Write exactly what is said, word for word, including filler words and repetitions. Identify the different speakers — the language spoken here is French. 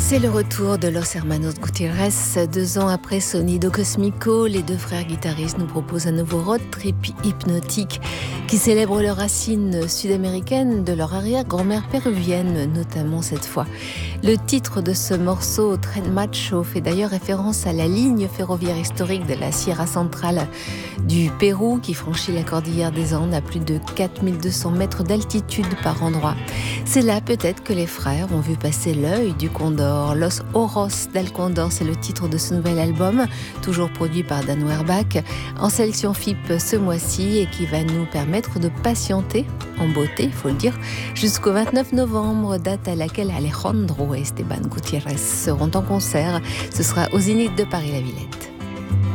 Speaker 1: C'est le retour de Los Hermanos Gutiérrez. Deux ans après Sonido Cósmico, les deux frères guitaristes nous proposent un nouveau road trip hypnotique qui célèbre leurs racines sud-américaines de leur arrière-grand-mère péruvienne, notamment cette fois. Le titre de ce morceau, Tren Macho, fait d'ailleurs référence à la ligne ferroviaire historique de la Sierra Centrale du Pérou qui franchit la cordillère des Andes à plus de quatre mille deux cents mètres d'altitude par endroit. C'est là peut-être que les frères ont vu passer l'œil du Condor. Los Oros del Condor, c'est le titre de ce nouvel album, toujours produit par Dan Werbach, en sélection F I P ce mois-ci et qui va nous permettre de patienter en beauté, il faut le dire, jusqu'au vingt-neuf novembre, date à laquelle Alejandro et Esteban Gutiérrez seront en concert. Ce sera au Zénith de Paris-la-Villette.